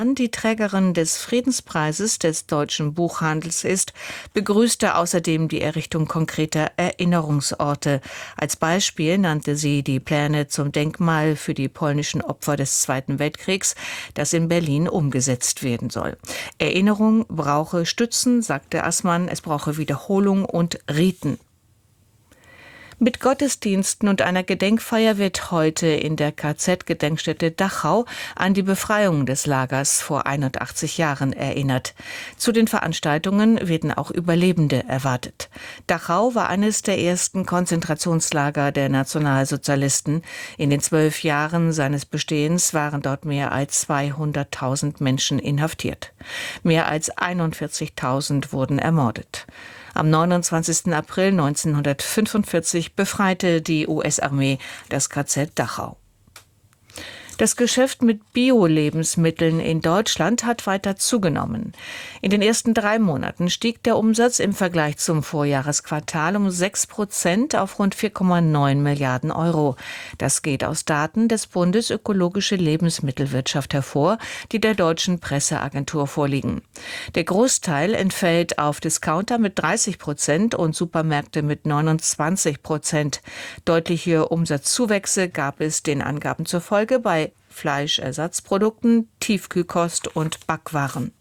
die Trägerin des Friedenspreises des deutschen Buchhandels ist, begrüßte außerdem die Errichtung konkreter Erinnerungsorte. Als Beispiel nannte sie die Pläne zum Denkmal für die polnischen Opfer des Zweiten Weltkriegs, das in Berlin umgesetzt werden soll. Erinnerung brauche Stützen, sagte Assmann, es brauche Wiederholung und Riten. Mit Gottesdiensten und einer Gedenkfeier wird heute in der KZ-Gedenkstätte Dachau an die Befreiung des Lagers vor 81 Jahren erinnert. Zu den Veranstaltungen werden auch Überlebende erwartet. Dachau war eines der ersten Konzentrationslager der Nationalsozialisten. In den 12 Jahren seines Bestehens waren dort mehr als 200.000 Menschen inhaftiert. Mehr als 41.000 wurden ermordet. Am 29. April 1945 befreite die US-Armee das KZ Dachau. Das Geschäft mit Bio-Lebensmitteln in Deutschland hat weiter zugenommen. In den ersten 3 Monaten stieg der Umsatz im Vergleich zum Vorjahresquartal um 6% auf rund 4,9 Milliarden Euro. Das geht aus Daten des Bundes Ökologische Lebensmittelwirtschaft hervor, die der deutschen Presseagentur vorliegen. Der Großteil entfällt auf Discounter mit 30% und Supermärkte mit 29%. Deutliche Umsatzzuwächse gab es den Angaben zufolge bei Fleischersatzprodukten, Tiefkühlkost und Backwaren.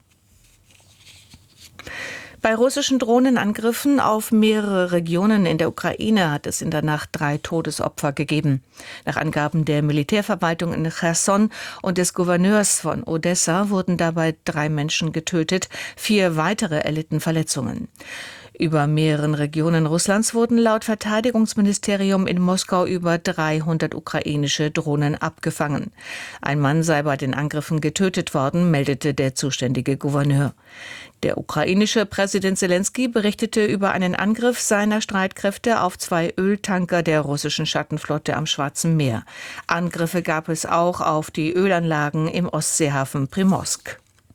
Bei russischen Drohnenangriffen auf mehrere Regionen in der Ukraine hat es in der Nacht 3 Todesopfer gegeben. Nach Angaben der Militärverwaltung in Cherson und des Gouverneurs von Odessa wurden dabei 3 Menschen getötet, 4 weitere erlitten Verletzungen. Über mehreren Regionen Russlands wurden laut Verteidigungsministerium in Moskau über 300 ukrainische Drohnen abgefangen. Ein Mann sei bei den Angriffen getötet worden, meldete der zuständige Gouverneur. Der ukrainische Präsident Selenskyj berichtete über einen Angriff seiner Streitkräfte auf 2 Öltanker der russischen Schattenflotte am Schwarzen Meer. Angriffe gab es auch auf die Ölanlagen im Ostseehafen Primorsk.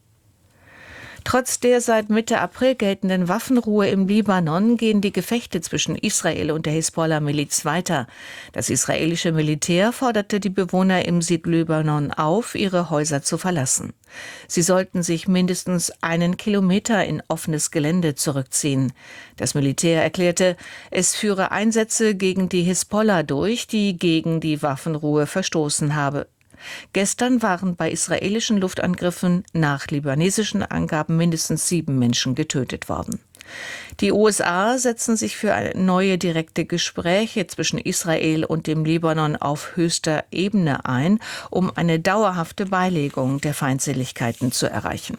Trotz der seit Mitte April geltenden Waffenruhe im Libanon gehen die Gefechte zwischen Israel und der Hisbollah-Miliz weiter. Das israelische Militär forderte die Bewohner im Südlibanon auf, ihre Häuser zu verlassen. Sie sollten sich mindestens 1 Kilometer in offenes Gelände zurückziehen. Das Militär erklärte, es führe Einsätze gegen die Hisbollah durch, die gegen die Waffenruhe verstoßen habe. Gestern waren bei israelischen Luftangriffen nach libanesischen Angaben mindestens 7 Menschen getötet worden. Die USA setzen sich für neue direkte Gespräche zwischen Israel und dem Libanon auf höchster Ebene ein, um eine dauerhafte Beilegung der Feindseligkeiten zu erreichen.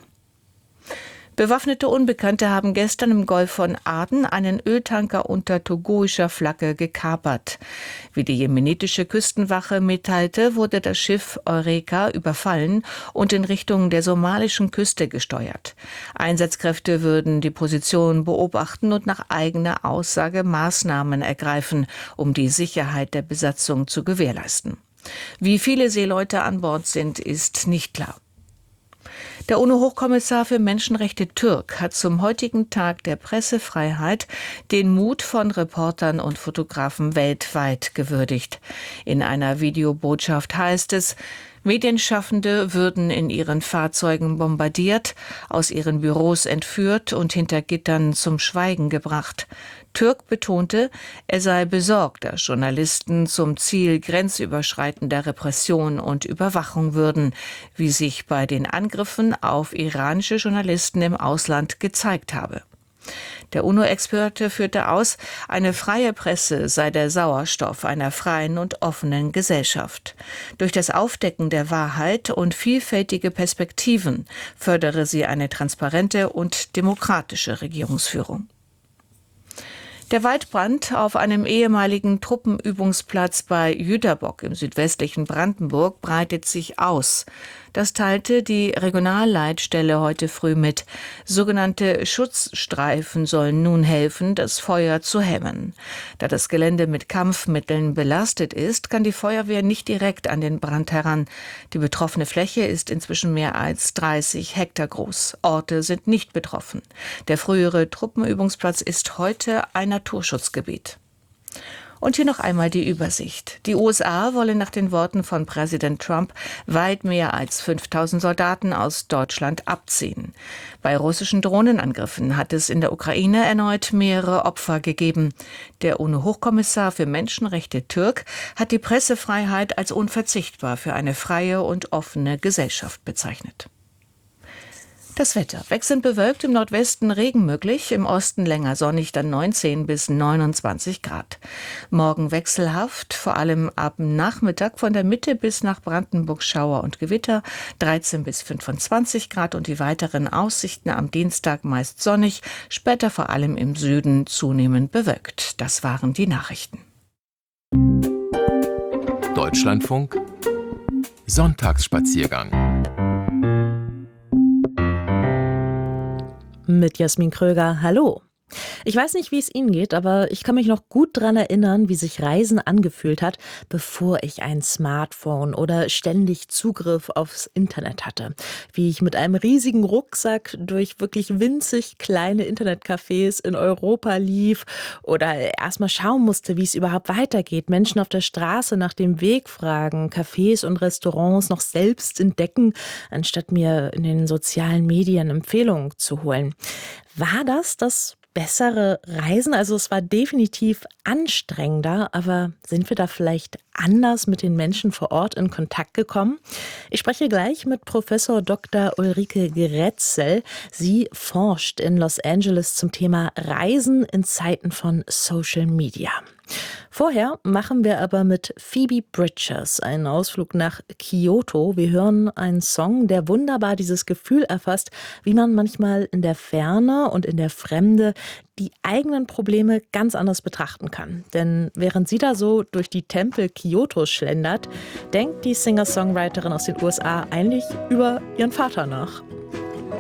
Bewaffnete Unbekannte haben gestern im Golf von Aden einen Öltanker unter togoischer Flagge gekapert. Wie die jemenitische Küstenwache mitteilte, wurde das Schiff Eureka überfallen und in Richtung der somalischen Küste gesteuert. Einsatzkräfte würden die Position beobachten und nach eigener Aussage Maßnahmen ergreifen, um die Sicherheit der Besatzung zu gewährleisten. Wie viele Seeleute an Bord sind, ist nicht klar. Der UNO-Hochkommissar für Menschenrechte Türk hat zum heutigen Tag der Pressefreiheit den Mut von Reportern und Fotografen weltweit gewürdigt. In einer Videobotschaft heißt es, Medienschaffende würden in ihren Fahrzeugen bombardiert, aus ihren Büros entführt und hinter Gittern zum Schweigen gebracht. Türk betonte, er sei besorgt, dass Journalisten zum Ziel grenzüberschreitender Repression und Überwachung würden, wie sich bei den Angriffen auf iranische Journalisten im Ausland gezeigt habe. Der UNO-Experte führte aus, eine freie Presse sei der Sauerstoff einer freien und offenen Gesellschaft. Durch das Aufdecken der Wahrheit und vielfältige Perspektiven fördere sie eine transparente und demokratische Regierungsführung. Der Waldbrand auf einem ehemaligen Truppenübungsplatz bei Jüterbock im südwestlichen Brandenburg breitet sich aus. Das teilte die Regionalleitstelle heute früh mit. Sogenannte Schutzstreifen sollen nun helfen, das Feuer zu hemmen. Da das Gelände mit Kampfmitteln belastet ist, kann die Feuerwehr nicht direkt an den Brand heran. Die betroffene Fläche ist inzwischen mehr als 30 Hektar groß. Orte sind nicht betroffen. Der frühere Truppenübungsplatz ist heute ein Naturschutzgebiet. Und hier noch einmal die Übersicht. Die USA wollen nach den Worten von Präsident Trump weit mehr als 5000 Soldaten aus Deutschland abziehen. Bei russischen Drohnenangriffen hat es in der Ukraine erneut mehrere Opfer gegeben. Der UNO-Hochkommissar für Menschenrechte Türk hat die Pressefreiheit als unverzichtbar für eine freie und offene Gesellschaft bezeichnet. Das Wetter. Wechselnd bewölkt, im Nordwesten Regen möglich, im Osten länger sonnig, dann 19 bis 29 Grad. Morgen wechselhaft, vor allem ab Nachmittag von der Mitte bis nach Brandenburg Schauer und Gewitter, 13 bis 25 Grad und die weiteren Aussichten am Dienstag meist sonnig, später vor allem im Süden zunehmend bewölkt. Das waren die Nachrichten. Deutschlandfunk Sonntagsspaziergang mit Jasmin Kröger. Hallo. Ich weiß nicht, wie es Ihnen geht, aber ich kann mich noch gut daran erinnern, wie sich Reisen angefühlt hat, bevor ich ein Smartphone oder ständig Zugriff aufs Internet hatte. Wie ich mit einem riesigen Rucksack durch wirklich winzig kleine Internetcafés in Europa lief oder erstmal schauen musste, wie es überhaupt weitergeht. Menschen auf der Straße nach dem Weg fragen, Cafés und Restaurants noch selbst entdecken, anstatt mir in den sozialen Medien Empfehlungen zu holen. War das bessere Reisen? Also es war definitiv anstrengender, aber sind wir da vielleicht anders mit den Menschen vor Ort in Kontakt gekommen? Ich spreche gleich mit Professor Dr. Ulrike Grätzel. Sie forscht in Los Angeles zum Thema Reisen in Zeiten von Social Media. Vorher machen wir aber mit Phoebe Bridgers einen Ausflug nach Kyoto. Wir hören einen Song, der wunderbar dieses Gefühl erfasst, wie man manchmal in der Ferne und in der Fremde die eigenen Probleme ganz anders betrachten kann. Denn während sie da so durch die Tempel Kyotos schlendert, denkt die Singer-Songwriterin aus den USA eigentlich über ihren Vater nach.